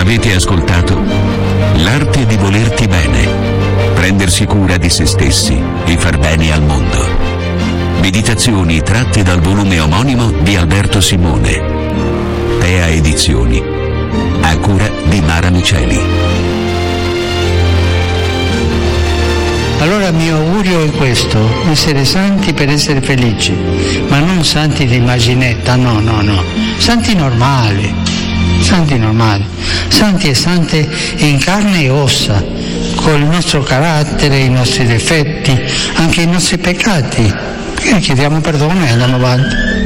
Avete ascoltato L'arte di volerti bene, prendersi cura di se stessi e far bene al mondo. Meditazioni tratte dal volume omonimo di Alberto Simone. Tea Edizioni, a cura di Mara Miceli. Allora il mio augurio è questo: essere santi per essere felici, ma non santi di immaginetta, no, santi normali, santi e sante in carne e ossa, con il nostro carattere, i nostri difetti, anche i nostri peccati. Chiediamo perdono e andiamo avanti.